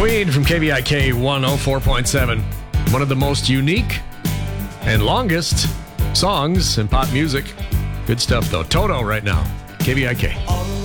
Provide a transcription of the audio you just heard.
Queen from KVIK 104.7. One of the most unique and longest songs in pop music. Good stuff, though. Toto right now. KVIK.